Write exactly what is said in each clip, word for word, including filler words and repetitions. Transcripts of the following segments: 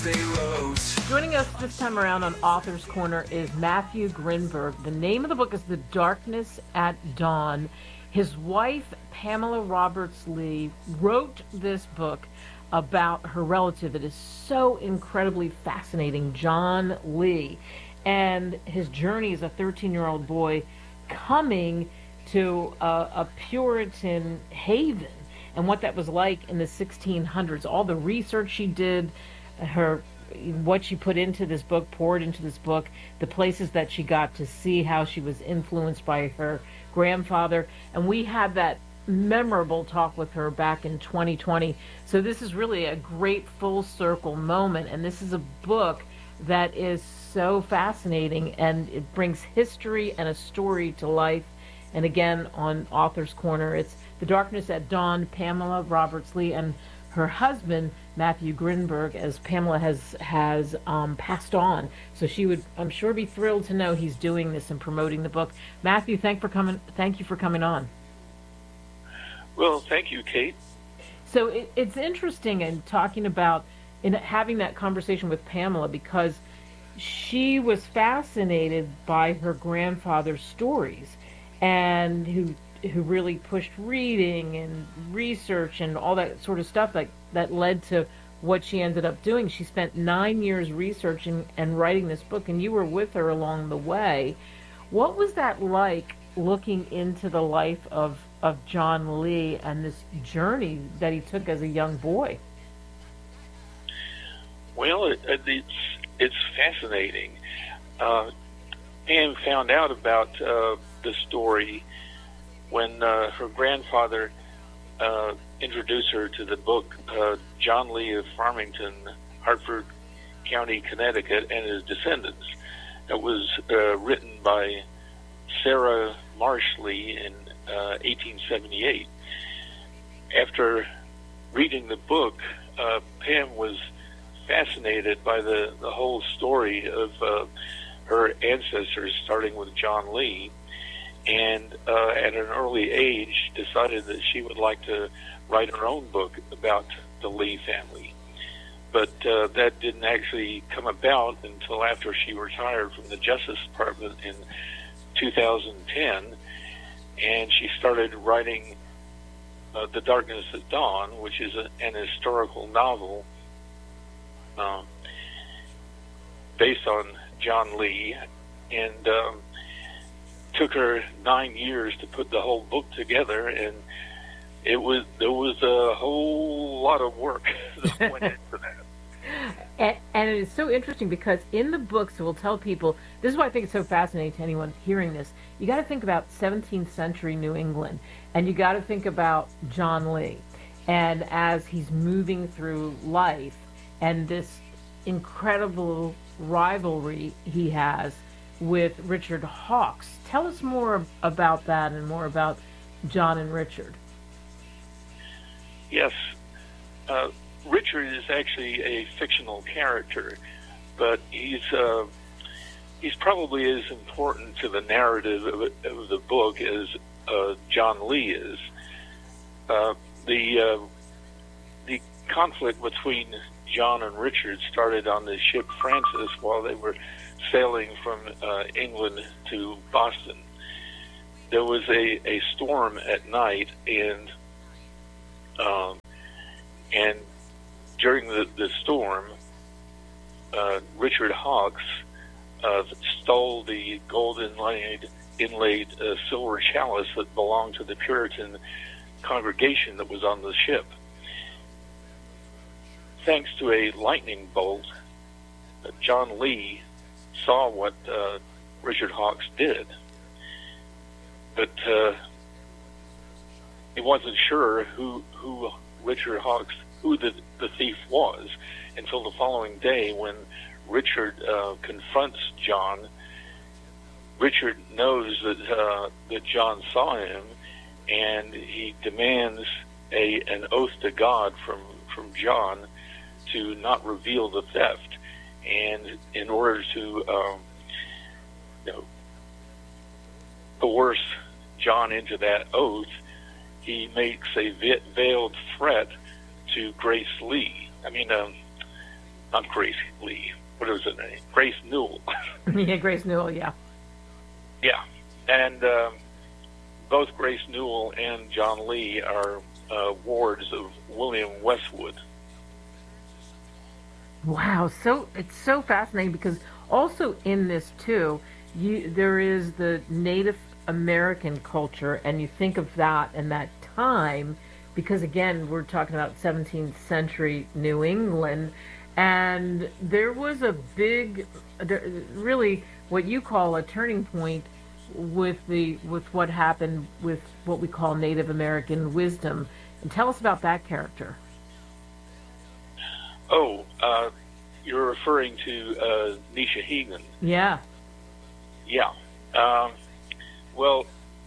they wrote. Joining us this time around on Author's Corner is Matthew Grinberg. The name of the book is The Darkness at Dawn. His wife, Pamela Roberts Lee, wrote this book about her relative. It is so incredibly fascinating, John Lee, and his journey as a thirteen-year-old boy coming to a, a Puritan haven and what that was like in the sixteen hundreds. All the research she did, her what she put into this book, poured into this book, the places that she got to see, how she was influenced by her grandfather. And we had that memorable talk with her back in twenty twenty. So this is really a great full circle moment, and this is a book that is so fascinating, and it brings history and a story to life. And again, on Author's Corner, it's The Darkness at Dawn, Pamela Roberts Lee, and her husband, Matthew Grinberg, as Pamela has has um, passed on. So she would, I'm sure, be thrilled to know he's doing this and promoting the book. Matthew, thank for coming. Thank you for coming on. Well, thank you, Kate. So it, it's interesting in talking about, in having that conversation with Pamela, because she was fascinated by her grandfather's stories, and who who really pushed reading and research and all that sort of stuff that, that led to what she ended up doing. She spent nine years researching and writing this book, and you were with her along the way. What was that like, looking into the life of, of John Lee and this journey that he took as a young boy? Well, it, it's, it's fascinating. Uh, Pam found out about uh, the story when uh, her grandfather uh, introduced her to the book, uh, John Lee of Farmington, Hartford County, Connecticut, and His Descendants. It was uh, written by Sarah Marsh Lee in uh, eighteen seventy-eight. After reading the book, uh, Pam was fascinated by the, the whole story of uh, her ancestors, starting with John Lee, and uh, at an early age decided that she would like to write her own book about the Lee family. But uh, that didn't actually come about until after she retired from the Justice Department in two thousand ten, and she started writing uh, The Darkness at Dawn, which is a, an historical novel uh, based on John Lee, and um, took her nine years to put the whole book together, and it was there was a whole lot of work that went into that. And, and it is so interesting because in the book, so we'll tell people, this is why I think it's so fascinating to anyone hearing this, you got to think about seventeenth century New England, and you got to think about John Lee, and as he's moving through life, and this incredible rivalry he has with Richard Hawks. Tell us more about that and more about John and Richard. Yes. Uh, Richard is actually a fictional character, but he's uh, he's probably as important to the narrative of, of the book as uh, John Lee is. Uh, the uh, the conflict between John and Richard started on the ship Francis while they were sailing from uh, England to Boston. There was a, a storm at night, and um, and during the, the storm, uh, Richard Hawks uh, stole the gold inlaid, inlaid uh, silver chalice that belonged to the Puritan congregation that was on the ship. Thanks to a lightning bolt, uh, John Lee saw what uh, Richard Hawks did, but uh, he wasn't sure who who Richard Hawks, who the, the thief was, until the following day when Richard uh, confronts John. Richard knows that uh, that John saw him, and he demands a an oath to God from from John to not reveal the theft. And in order to um, you know, coerce John into that oath, he makes a veiled threat to Grace Lee. I mean, um, not Grace Lee. What was her name? Grace Newell. Yeah, Grace Newell. Yeah. Yeah, and um, both Grace Newell and John Lee are uh, wards of William Westwood. Wow, so it's so fascinating because also in this too, you there is the Native American culture, and you think of that and that time because again we're talking about seventeenth century New England, and there was a big, really what you call a turning point with the with what happened with what we call Native American wisdom. And tell us about that character. Oh, uh, you're referring to uh, Nisha Hegan. Yeah. Yeah. Um, well,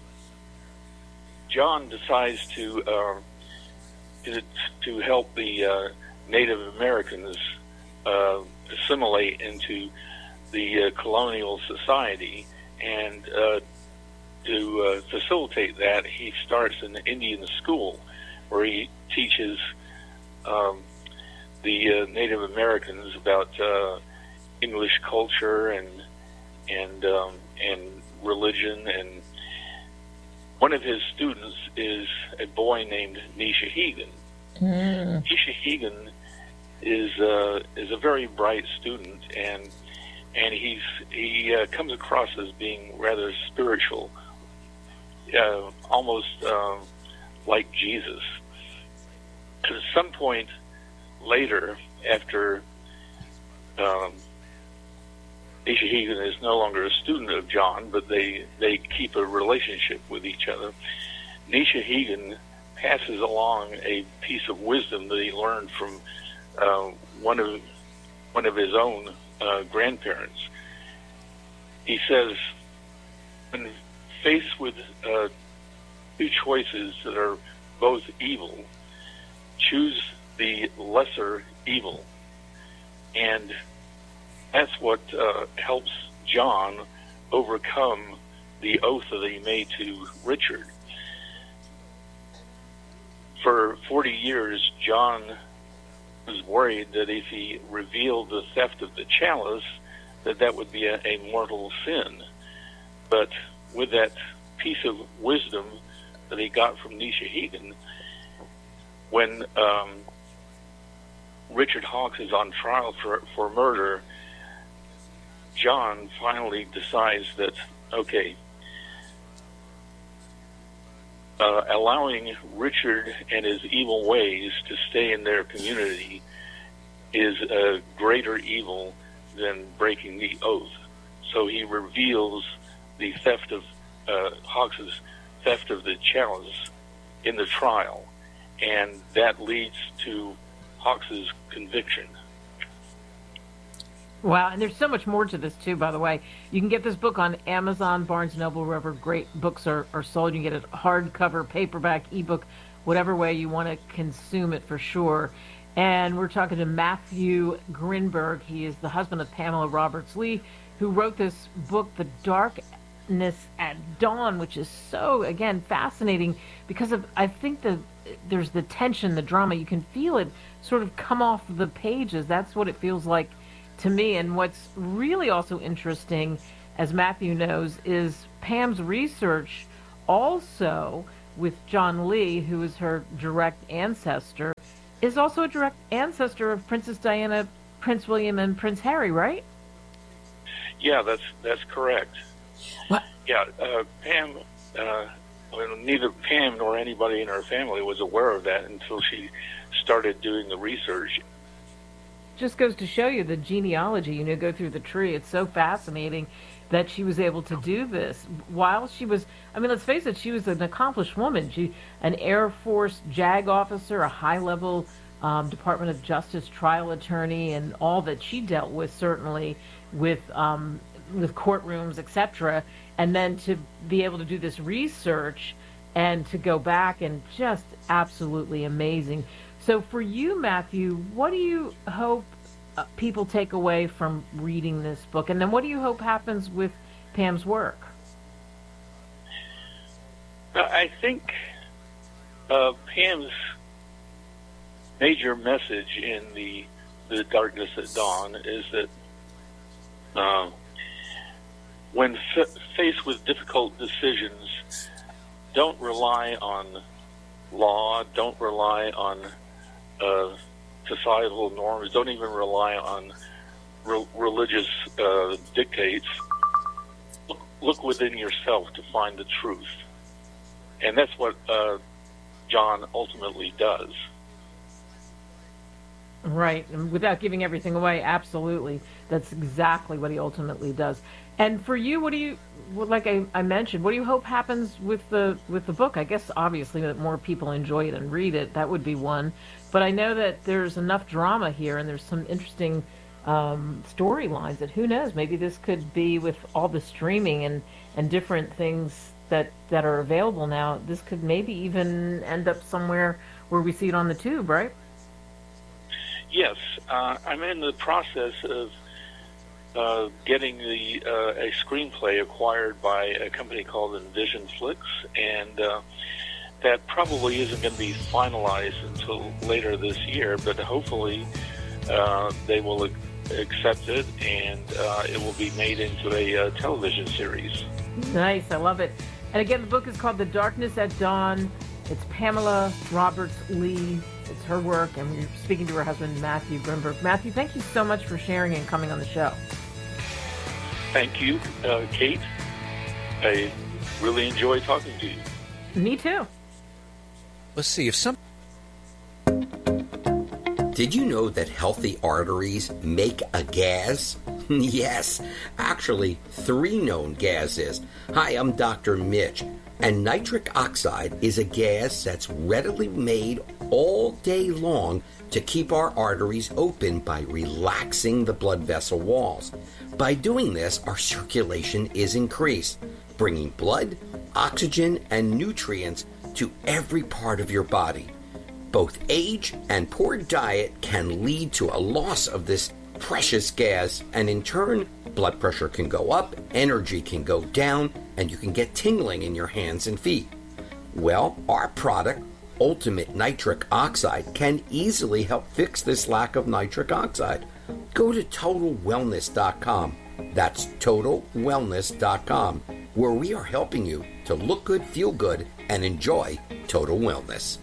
John decides to uh, to, to help the uh, Native Americans uh, assimilate into the uh, colonial society, and uh, to uh, facilitate that, he starts an Indian school where he teaches um, the uh, Native Americans about uh, English culture and and um, and religion. And one of his students is a boy named Nisha Hegan. Mm. Nisha Hegan is uh, is a very bright student, and and he's he uh, comes across as being rather spiritual, uh, almost uh, like Jesus. At some point later, after um, Nisha Hegan is no longer a student of John, but they, they keep a relationship with each other, Nisha Hegan passes along a piece of wisdom that he learned from uh, one of one of his own uh, grandparents. He says, when faced with uh, two choices that are both evil, choose the lesser evil. And that's what uh, helps John overcome the oath that he made to Richard. For forty years, John was worried that if he revealed the theft of the chalice, that that would be a, a mortal sin. But with that piece of wisdom that he got from Nisha Hegan, when um, Richard Hawks is on trial for, for murder, John finally decides that, okay, uh, allowing Richard and his evil ways to stay in their community is a greater evil than breaking the oath. So he reveals the theft of uh, Hawks's theft of the chalice in the trial, and that leads to Hawks's conviction. Wow, and there's so much more to this, too, by the way. You can get this book on Amazon, Barnes and Noble, wherever great books are, are sold. You can get it hardcover, paperback, ebook, whatever way you want to consume it for sure. And we're talking to Matthew Grinberg. He is the husband of Pamela Roberts Lee, who wrote this book, The Darkness at Dawn, which is so, again, fascinating because of, I think, the there's the tension, the drama. You can feel it sort of come off the pages. That's what it feels like to me. And what's really also interesting, as Matthew knows, is Pam's research also with John Lee, who is her direct ancestor, is also a direct ancestor of Princess Diana, Prince William, and Prince Harry, right? Yeah, that's that's correct. What? Yeah, uh, Pam, uh, well, neither Pam nor anybody in her family was aware of that until she started doing the research. Just goes to show you the genealogy, you know, go through the tree. It's so fascinating that she was able to do this while she was, I mean, let's face it, she was an accomplished woman. She, an Air Force JAG officer, a high-level um, Department of Justice trial attorney, and all that she dealt with, certainly, with um, with courtrooms, et cetera. And then to be able to do this research and to go back and just absolutely amazing. So for you, Matthew, what do you hope uh, people take away from reading this book? And then what do you hope happens with Pam's work? I think uh, Pam's major message in the The Darkness at Dawn is that uh, when f- faced with difficult decisions, don't rely on law, don't rely on uh, societal norms, don't even rely on re- religious uh, dictates. Look, look within yourself to find the truth. And that's what uh, John ultimately does. Right, and without giving everything away, absolutely. That's exactly what he ultimately does. And for you, what do you, like I, I mentioned, what do you hope happens with the with the book? I guess obviously that more people enjoy it and read it. That would be one. But I know that there's enough drama here, and there's some interesting um, storylines that who knows, maybe this could be with all the streaming and, and different things that, that are available now. This could maybe even end up somewhere where we see it on the tube, right? Yes, uh, I'm in the process of uh, getting the uh, a screenplay acquired by a company called Envision Flix, and uh, that probably isn't going to be finalized until later this year, but hopefully uh, they will ac- accept it, and uh, it will be made into a uh, television series. Nice, I love it. And again, the book is called The Darkness at Dawn. It's Pamela Roberts Lee. It's her work, and we're speaking to her husband, Matthew Grinberg. Matthew, thank you so much for sharing and coming on the show. Thank you, uh, Kate. I really enjoy talking to you. Me too. Let's see if some... Did you know that healthy arteries make a gas? Yes, actually, three known gases. Hi, I'm Doctor Mitch. And nitric oxide is a gas that's readily made all day long to keep our arteries open by relaxing the blood vessel walls. By doing this, our circulation is increased, bringing blood, oxygen, and nutrients to every part of your body. Both age and poor diet can lead to a loss of this precious gas, and in turn, blood pressure can go up, energy can go down, and you can get tingling in your hands and feet. Well, our product, Ultimate Nitric Oxide, can easily help fix this lack of nitric oxide. Go to total wellness dot com. That's total wellness dot com, where we are helping you to look good, feel good, and enjoy total wellness.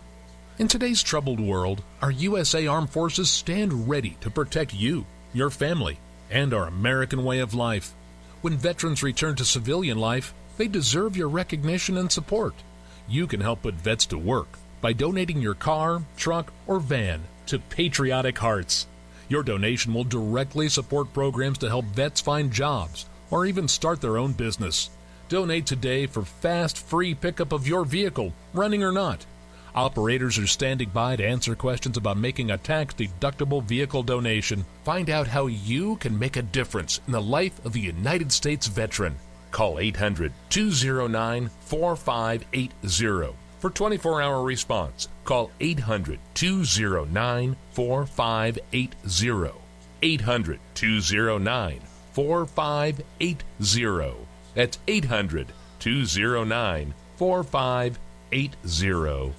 In today's troubled world, our U S A Armed Forces stand ready to protect you, your family, and our American way of life. When veterans return to civilian life, they deserve your recognition and support. You can help put vets to work by donating your car, truck, or van to Patriotic Hearts. Your donation will directly support programs to help vets find jobs or even start their own business. Donate today for fast, free pickup of your vehicle, running or not. Operators are standing by to answer questions about making a tax-deductible vehicle donation. Find out how you can make a difference in the life of a United States veteran. Call eight hundred, two oh nine, four five eight oh for twenty-four hour response. Call eight hundred, two oh nine, four five eight oh. eight hundred, two oh nine, four five eight oh. That's eight hundred, two oh nine, four five eight oh.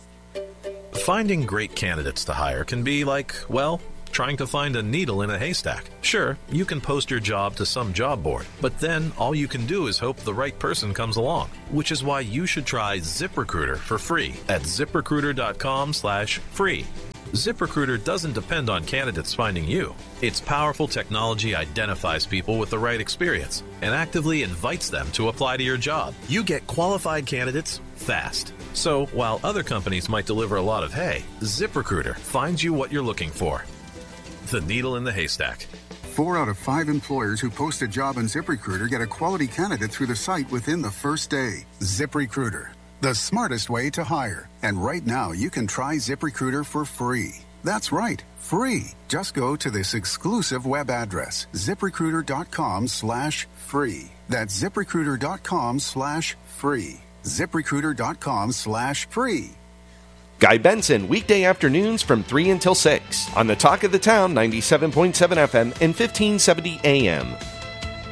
Finding great candidates to hire can be like, well, trying to find a needle in a haystack. Sure, you can post your job to some job board, but then all you can do is hope the right person comes along, which is why you should try ZipRecruiter for free at ZipRecruiter.com slash free. ZipRecruiter doesn't depend on candidates finding you. Its powerful technology identifies people with the right experience and actively invites them to apply to your job. You get qualified candidates fast. So, while other companies might deliver a lot of hay, ZipRecruiter finds you what you're looking for. The needle in the haystack. Four out of five employers who post a job on ZipRecruiter get a quality candidate through the site within the first day. ZipRecruiter, the smartest way to hire. And right now, you can try ZipRecruiter for free. That's right, free. Just go to this exclusive web address, ZipRecruiter.com slash free. That's ZipRecruiter.com slash free. ZipRecruiter.com slash free. Guy Benson, weekday afternoons from three until six on the Talk of the Town, ninety-seven point seven F M and fifteen seventy A M.